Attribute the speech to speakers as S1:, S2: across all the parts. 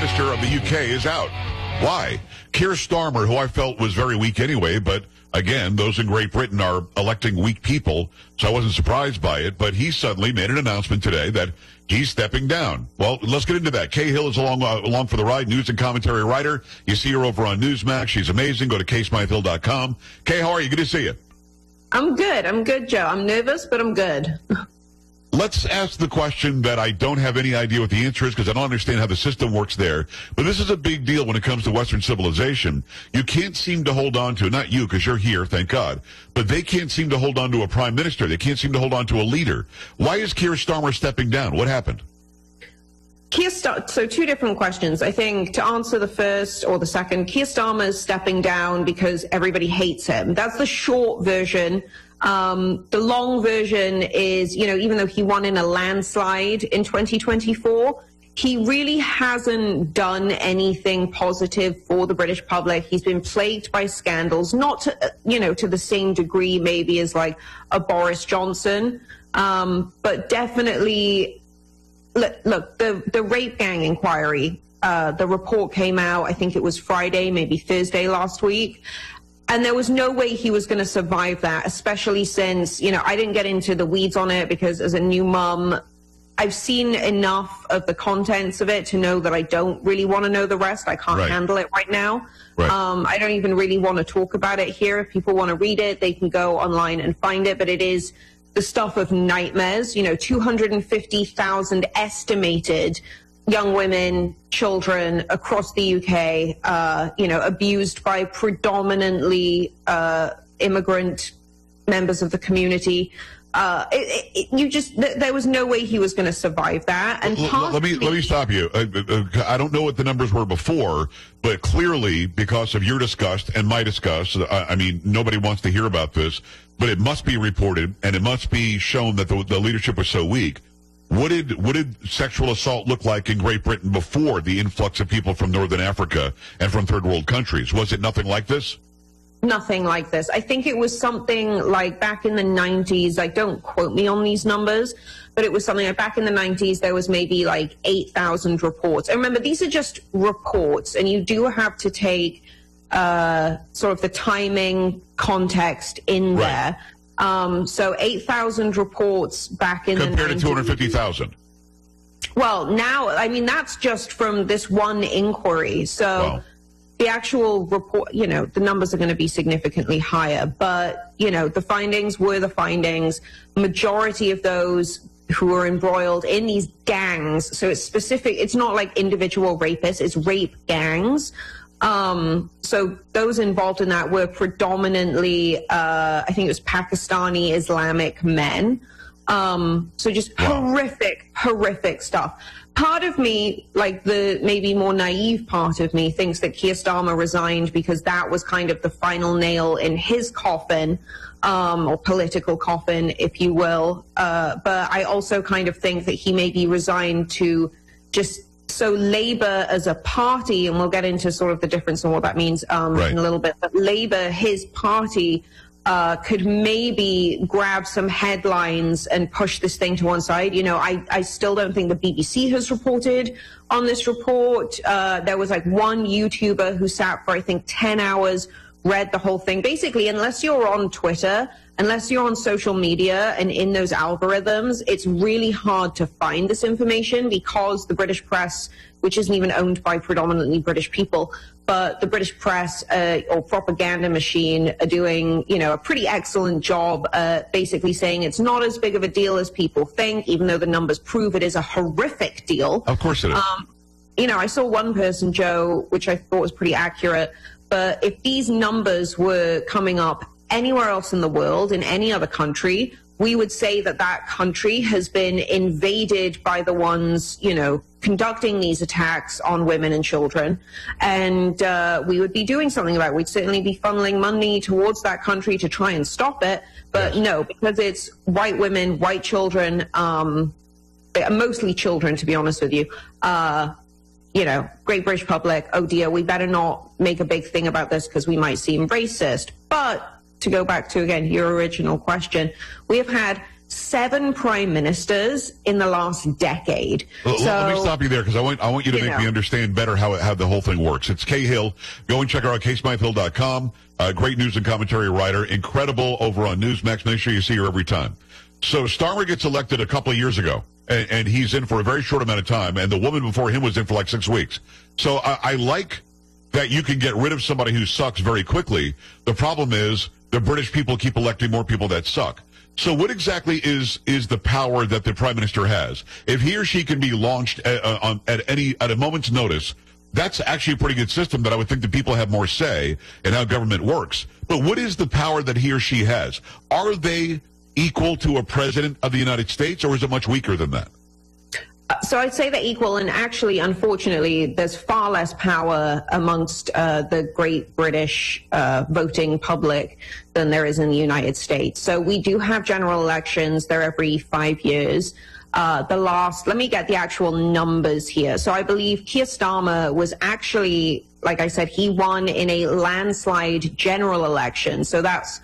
S1: Minister of the UK is out. Why? Keir Starmer, who I felt was very weak anyway, but again, those in Great Britain are electing weak people, so I wasn't surprised by it, but he suddenly made an announcement today that he's stepping down. Well, let's get into that. Kay Hill is along for the ride, news and commentary writer. You see her over on Newsmax. She's amazing. Go to kaysmyhill.com. Kay, how are you? Good to see you.
S2: I'm good, Joe. I'm nervous, but I'm good.
S1: Let's ask the question that I don't have any idea what the answer is because I don't understand how the system works there. But this is a big deal when it comes to Western civilization. You can't seem to hold on to, not you because you're here, thank God, but they can't seem to hold on to a prime minister. They can't seem to hold on to a leader. Why is Keir Starmer stepping down? What happened?
S2: So two different questions. I think to answer the first or the second, Keir Starmer is stepping down because everybody hates him. That's the short version. The long version is, even though he won in a landslide in 2024, he really hasn't done anything positive for the British public. He's been plagued by scandals, not to the same degree maybe as like a Boris Johnson, but definitely. Look, the rape gang inquiry, the report came out, I think it was Friday, maybe Thursday last week. And there was no way he was going to survive that, especially since, I didn't get into the weeds on it because as a new mum, I've seen enough of the contents of it to know that I don't really want to know the rest. I can't handle it right now. Right. I don't even really want to talk about it here. If people want to read it, they can go online and find it, but it is the stuff of nightmares. 250,000 estimated young women, children across the UK, abused by predominantly immigrant members of the community. There was no way he was going to survive that. And
S1: let me stop you. I don't know what the numbers were before, but clearly because of your disgust and my disgust, nobody wants to hear about this, but it must be reported and it must be shown that the leadership was so weak. What did sexual assault look like in Great Britain before the influx of people from Northern Africa and from third world countries? Was it nothing like this?
S2: Nothing like this. I think it was something like back in the 90s. Like, don't quote me on these numbers, but it was something like back in the 90s, there was maybe like 8,000 reports. And remember, these are just reports, and you do have to take sort of the timing context in there. So 8,000 reports back in the 90s.
S1: Compared to 250,000.
S2: Well, now, that's just from this one inquiry. So. Wow. The actual report, the numbers are going to be significantly higher, but, the findings were the findings. Majority of those who were embroiled in these gangs, so it's specific, it's not like individual rapists, it's rape gangs. So those involved in that were predominantly, I think it was Pakistani Islamic men. So just horrific stuff. Part of me, like the maybe more naive part of me, thinks that Keir Starmer resigned because that was kind of the final nail in his coffin, or political coffin, if you will. But I also kind of think that he maybe resigned to just so Labour as a party, and we'll get into sort of the difference and what that means in a little bit, but Labour, his party, could maybe grab some headlines and push this thing to one side. I still don't think the BBC has reported on this report. There was like one YouTuber who sat for, I think, 10 hours, read the whole thing. Basically, unless you're on Twitter, unless you're on social media and in those algorithms, it's really hard to find this information because the British press, which isn't even owned by predominantly British people, but the British press or propaganda machine are doing, a pretty excellent job basically saying it's not as big of a deal as people think, even though the numbers prove it is a horrific deal.
S1: Of course it is.
S2: I saw one person, Joe, which I thought was pretty accurate, but if these numbers were coming up anywhere else in the world, in any other country, we would say that that country has been invaded by the ones, conducting these attacks on women and children. And we would be doing something about it. We'd certainly be funneling money towards that country to try and stop it. But no, because it's white women, white children, mostly children, to be honest with you, Great British public, oh dear, we better not make a big thing about this because we might seem racist. But to go back to, again, your original question, we have had 7 prime ministers in the last decade.
S1: Let me stop you there because I want you to make me understand better how the whole thing works. It's Kay Hill. Go and check her out, KaySmytheHill.com. Great news and commentary writer. Incredible over on Newsmax. Make sure you see her every time. So Starmer gets elected a couple of years ago, and he's in for a very short amount of time, and the woman before him was in for like 6 weeks. So I like that you can get rid of somebody who sucks very quickly. The problem is the British people keep electing more people that suck. So what exactly is the power that the prime minister has? If he or she can be launched at a moment's notice, that's actually a pretty good system that I would think the people have more say in how government works. But what is the power that he or she has? Are they equal to a president of the United States, or is it much weaker than that?
S2: So I'd say they're equal, and actually, unfortunately, there's far less power amongst the great British voting public than there is in the United States. So we do have general elections. They're every 5 years. Let me get the actual numbers here. So I believe Keir Starmer was actually, like I said, he won in a landslide general election. So that's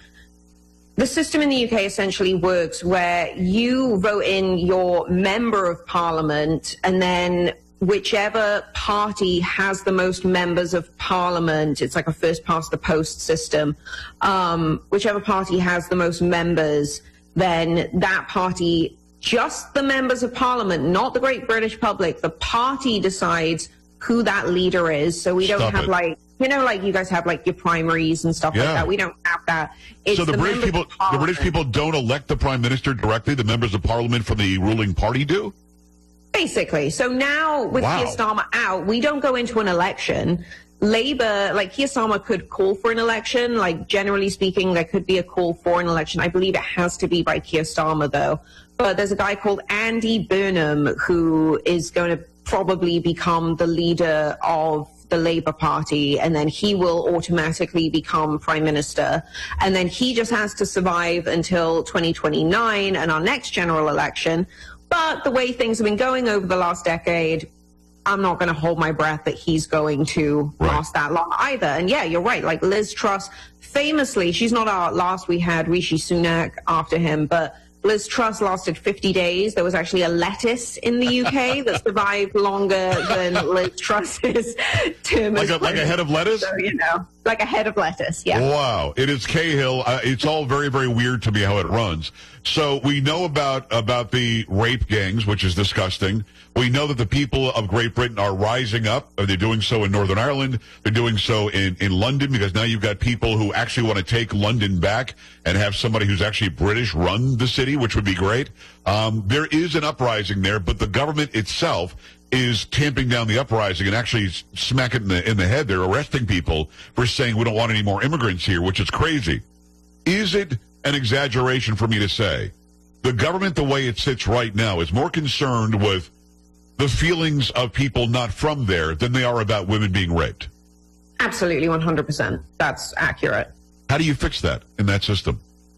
S2: the system in the UK essentially works where you vote in your member of parliament, and then whichever party has the most members of parliament, it's like a first past the post system, whichever party has the most members, then that party, just the members of parliament, not the great British public, the party decides who that leader is. So we don't have like you guys have like your primaries and stuff like that. We don't have that. It's
S1: so the British people don't elect the prime minister directly. The members of parliament from the ruling party do?
S2: Basically. So now with Keir Starmer out, we don't go into an election. Labour, like Keir Starmer could call for an election. Like generally speaking, there could be a call for an election. I believe it has to be by Keir Starmer though. But there's a guy called Andy Burnham who is going to probably become the leader of the Labour Party, and then he will automatically become Prime Minister. And then he just has to survive until 2029 and our next general election. But the way things have been going over the last decade, I'm not going to hold my breath that he's going to last that long either. And yeah, you're right. Like Liz Truss, famously, she's not our last. We had Rishi Sunak after him, but Liz Truss lasted 50 days. There was actually a lettuce in the UK that survived longer than Liz Truss's term.
S1: Like a head of lettuce?
S2: So, like a head of lettuce, yeah.
S1: Wow. It is Cahill. It's all very, very weird to me how it runs. So we know about the rape gangs, which is disgusting. We know that the people of Great Britain are rising up. They're doing so in Northern Ireland. They're doing so in London, because now you've got people who actually want to take London back and have somebody who's actually British run the city, which would be great. There is an uprising there, but the government itself is tamping down the uprising and actually smack it in the head. They're arresting people for saying we don't want any more immigrants here, which is crazy. Is it an exaggeration for me to say the government, the way it sits right now, is more concerned with the feelings of people not from there than they are about women being raped?
S2: Absolutely, 100%. That's accurate.
S1: How do you fix that in that system?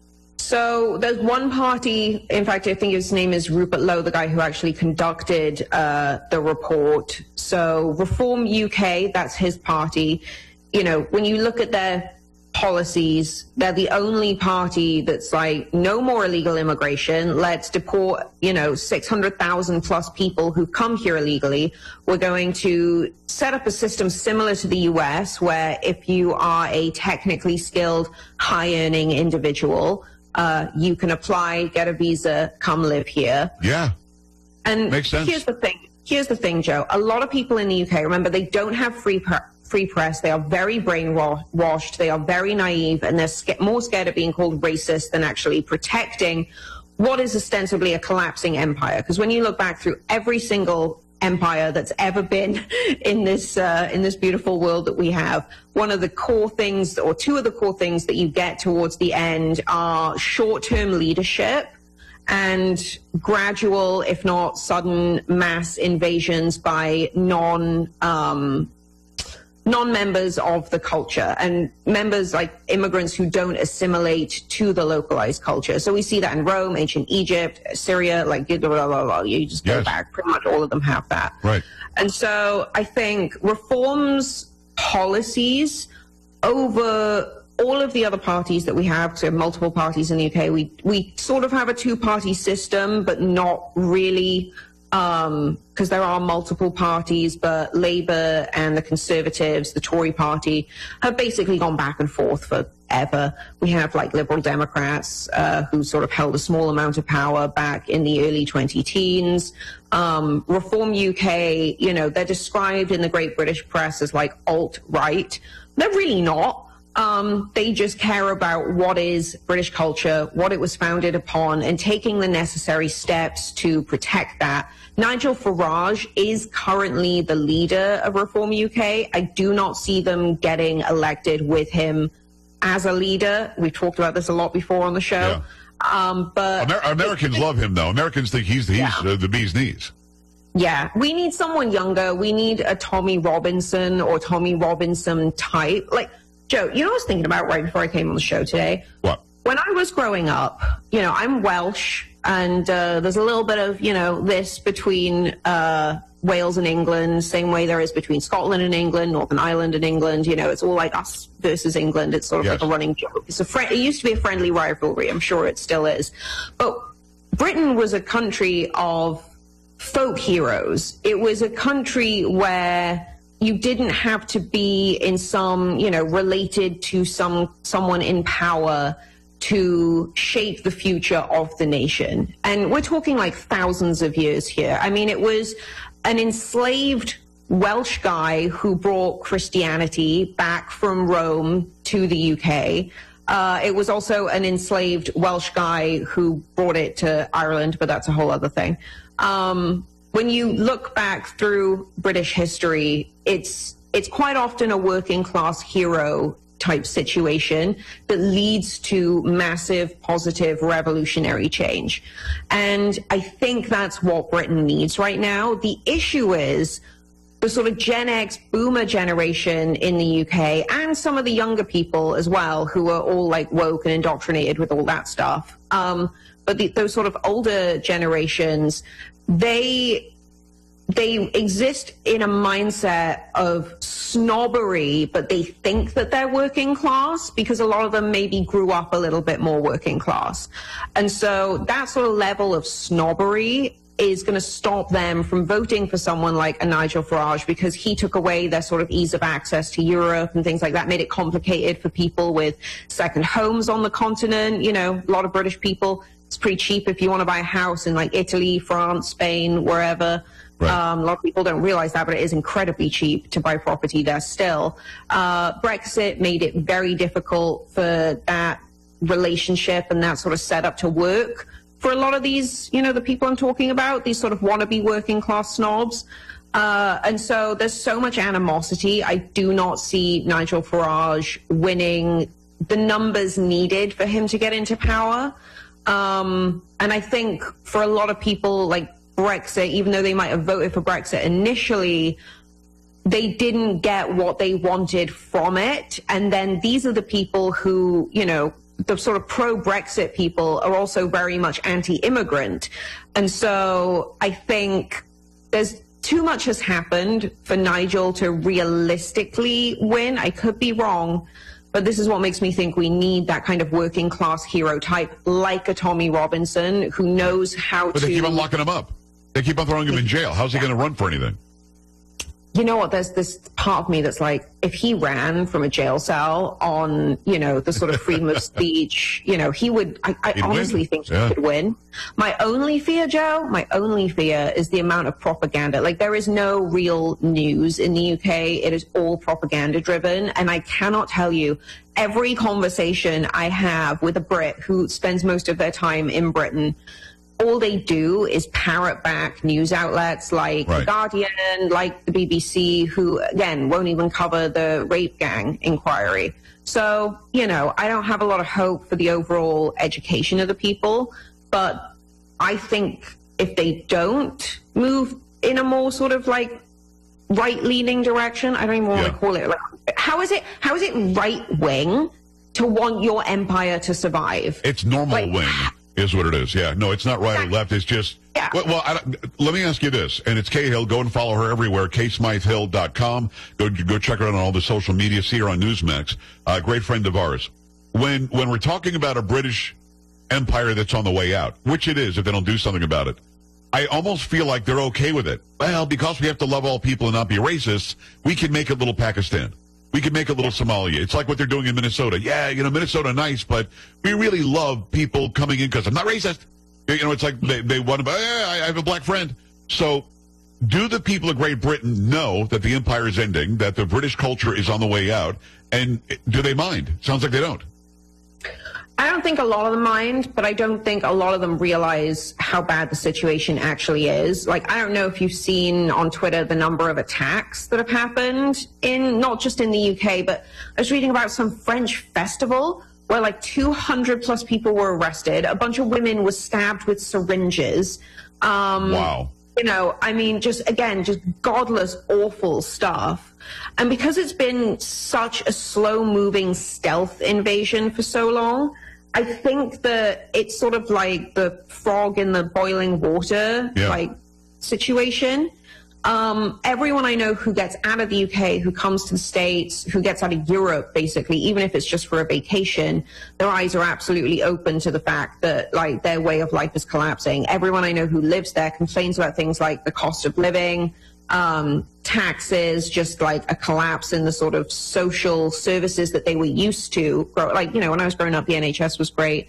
S2: So there's one party, in fact, I think his name is Rupert Lowe, the guy who actually conducted the report. So Reform UK, that's his party. When you look at their policies, they're the only party that's like, no more illegal immigration. Let's deport, 600,000 plus people who come here illegally. We're going to set up a system similar to the US, where if you are a technically skilled, high-earning individual, you can apply, get a visa, come live here.
S1: Yeah.
S2: And
S1: makes sense.
S2: Here's the thing, Joe. A lot of people in the UK, remember, they don't have free press. They are very brainwashed. They are very naive, and they're more scared of being called racist than actually protecting what is ostensibly a collapsing empire. Because when you look back through every single empire that's ever been in this beautiful world that we have, one of the core things, or two of the core things that you get towards the end, are short-term leadership and gradual, if not sudden, mass invasions by non-members of the culture, and members like immigrants who don't assimilate to the localized culture. So we see that in Rome, ancient Egypt, Syria, like blah, blah, blah, blah. You just go back, pretty much all of them have that.
S1: Right.
S2: And so I think Reform's policies over all of the other parties that we have, so multiple parties in the UK, we sort of have a two-party system, but not really, because there are multiple parties, but Labour and the Conservatives, the Tory party, have basically gone back and forth forever. We have like Liberal Democrats who sort of held a small amount of power back in the early 2010s. Reform UK, you know, they're described in the Great British press as like alt-right. They're really not. They just care about what is British culture, what it was founded upon, and taking the necessary steps to protect that. Nigel Farage is currently the leader of Reform UK. I do not see them getting elected with him as a leader. We've talked about this a lot before on the show.
S1: Yeah.
S2: But
S1: Americans love him, though. Americans think he's the bee's knees.
S2: Yeah, we need someone younger. We need a Tommy Robinson or Tommy Robinson type. Like, Joe, you know what I was thinking about right before I came on the show today?
S1: What?
S2: When I was growing up, you know, I'm Welsh, and there's a little bit of, you know, this between Wales and England, same way there is between Scotland and England, Northern Ireland and England. You know, it's all like us versus England. It's sort of like a running joke. It used to be a friendly rivalry. I'm sure it still is. But Britain was a country of folk heroes. It was a country where you didn't have to be in some, you know, related to someone in power to shape the future of the nation. And we're talking like thousands of years here. I mean, it was an enslaved Welsh guy who brought Christianity back from Rome to the UK. It was also an enslaved Welsh guy who brought it to Ireland, but that's a whole other thing. When you look back through British history, it's quite often a working class hero type situation that leads to massive positive revolutionary change. And I think that's what Britain needs right now. The issue is the sort of Gen X boomer generation in the UK, and some of the younger people as well, who are all like woke and indoctrinated with all that stuff. But those sort of older generations, they exist in a mindset of snobbery, but they think that they're working class because a lot of them maybe grew up a little bit more working class. And so that sort of level of snobbery is going to stop them from voting for someone like a Nigel Farage, because he took away their sort of ease of access to Europe and things like that, made it complicated for people with second homes on the continent. You know, a lot of British people, it's pretty cheap if you want to buy a house in like Italy, France, Spain, wherever. Right. A lot of people don't realize that, but it is incredibly cheap to buy property there still. Brexit made it very difficult for that relationship and that sort of setup to work for a lot of these, you know, the people I'm talking about, these sort of wannabe working class snobs. And so there's so much animosity. I do not see Nigel Farage winning the numbers needed for him to get into power. And I think for a lot of people, like Brexit, even though they might have voted for Brexit initially, they didn't get what they wanted from it. And then these are the people who, you know, the sort of pro-Brexit people are also very much anti-immigrant. And so I think there's too much has happened for Nigel to realistically win. I could be wrong, but this is what makes me think we need that kind of working class hero type, like a Tommy Robinson, who knows how to...
S1: But they keep on locking him up. They keep on throwing him in jail. How's he going to run for anything?
S2: You know what? There's this part of me that's like, if he ran from a jail cell on, you know, the sort of freedom of speech, you know, he would, I honestly think he could win. My only fear, Joe, is the amount of propaganda. Like, there is no real news in the UK. It is all propaganda driven. And I cannot tell you, every conversation I have with a Brit who spends most of their time in Britain, all they do is parrot back news outlets like The Guardian, like the BBC, who, again, won't even cover the rape gang inquiry. So, you know, I don't have a lot of hope for the overall education of the people, but I think if they don't move in a more sort of like right-leaning direction, I don't even want to call it, like, how is it right-wing to want your empire to survive?
S1: It's normal wing. Is what it is. Yeah. No, it's not right or left. It's just,
S2: yeah.
S1: Well, let me ask you this. And it's Kay Hill. Go and follow her everywhere. KSmytheHill.com. Go check her out on all the social media. See her on Newsmax. Great friend of ours. When we're talking about a British empire that's on the way out, which it is if they don't do something about it, I almost feel like they're okay with it. Well, because we have to love all people and not be racist, we can make it little Pakistan. We can make a little Somalia. It's like what they're doing in Minnesota. Yeah, Minnesota nice, but we really love people coming in because I'm not racist. It's like they want to, I have a black friend. So do the people of Great Britain know that the empire is ending, that the British culture is on the way out, and do they mind? Sounds like they don't.
S2: I don't think a lot of them mind, but I don't think a lot of them realize how bad the situation actually is. Like, I don't know if you've seen on Twitter the number of attacks that have happened not just in the UK, but I was reading about some French festival where like 200 plus people were arrested. A bunch of women were stabbed with syringes.
S1: Wow.
S2: Just godless, awful stuff. And because it's been such a slow-moving stealth invasion for so long, I think that it's sort of like the frog in the boiling water, situation. Everyone I know who gets out of the UK, who comes to the States, who gets out of Europe, basically, even if it's just for a vacation, their eyes are absolutely open to the fact that, like, their way of life is collapsing. Everyone I know who lives there complains about things like the cost of living, taxes, just like a collapse in the sort of social services that they were used to. Like, when I was growing up, the NHS was great.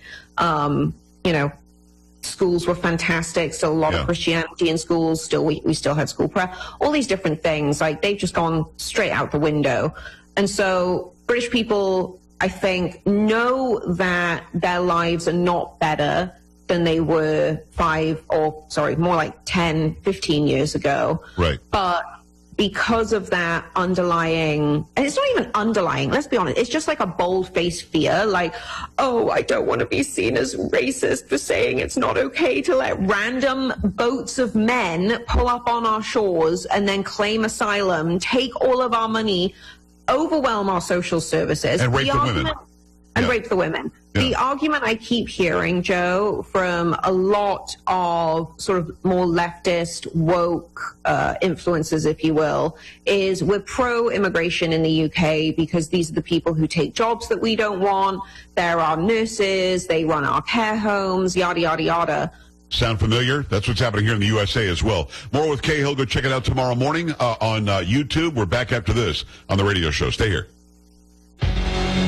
S2: Schools were fantastic. Still a lot of Christianity in schools. Still, we still had school prayer. All these different things, like, they've just gone straight out the window. And so British people, I think, know that their lives are not better than they were more like 10, 15 years ago.
S1: Right.
S2: But because of that underlying, and it's not even underlying, let's be honest, it's just like a bold-faced fear, like, oh, I don't want to be seen as racist for saying it's not okay to let random boats of men pull up on our shores and then claim asylum, take all of our money, overwhelm our social services.
S1: And rape the women.
S2: And rape the women. Yeah. The argument I keep hearing, Joe, from a lot of sort of more leftist, woke influencers, if you will, is we're pro-immigration in the UK because these are the people who take jobs that we don't want. They're our nurses. They run our care homes, yada, yada, yada.
S1: Sound familiar? That's what's happening here in the USA as well. More with Kay Hill. Go check it out tomorrow morning on YouTube. We're back after this on the radio show. Stay here.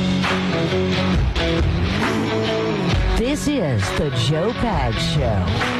S3: This is the Joe Pags Show.